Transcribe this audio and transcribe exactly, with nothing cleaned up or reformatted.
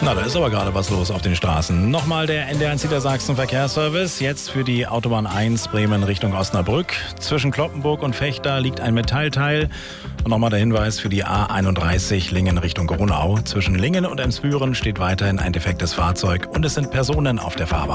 Na, da ist aber gerade was los auf den Straßen. Nochmal der N D R eins Niedersachsen Verkehrsservice. Jetzt für die Autobahn eins Bremen Richtung Osnabrück. Zwischen Cloppenburg und Vechta liegt ein Metallteil. Und nochmal der Hinweis für die A einunddreißig Lingen Richtung Gronau. Zwischen Lingen und Emsbüren steht weiterhin ein defektes Fahrzeug und es sind Personen auf der Fahrbahn.